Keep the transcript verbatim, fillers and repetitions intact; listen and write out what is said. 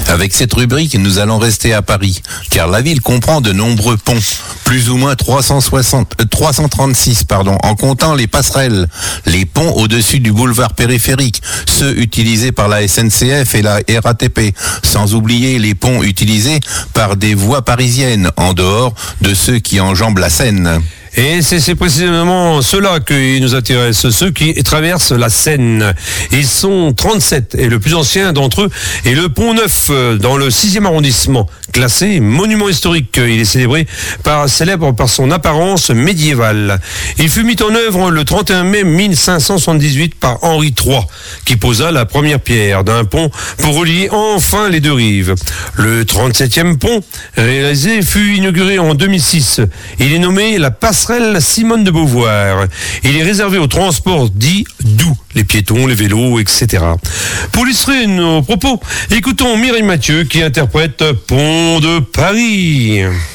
Avec cette rubrique, nous allons rester à Paris, car la ville comprend de nombreux ponts, plus ou moins trois cent soixante, euh, trois cent trente-six, pardon, en comptant les passerelles, les ponts au-dessus du boulevard périphérique, ceux utilisés par la S N C F et la R A T P, sans oublier les ponts utilisés par des voies parisiennes, en dehors de ceux qui enjambent la Seine. Et c'est, c'est précisément ceux-là qui nous intéressent, ceux qui traversent la Seine. Ils sont trente-sept et le plus ancien d'entre eux est le Pont Neuf dans le sixième arrondissement. Classé monument historique, il est célébré par, célèbre par son apparence médiévale. Il fut mis en œuvre le trente et un mai mille cinq cent soixante-dix-huit par Henri trois, qui posa la première pierre d'un pont pour relier enfin les deux rives. Le trente-septième pont réalisé fut inauguré en deux mille six. Il est nommé la passerelle Simone de Beauvoir. Il est réservé au transport dit doux, les piétons, les vélos, et cetera. Pour illustrer nos propos, écoutons Mireille Mathieu qui interprète Pont de Paris.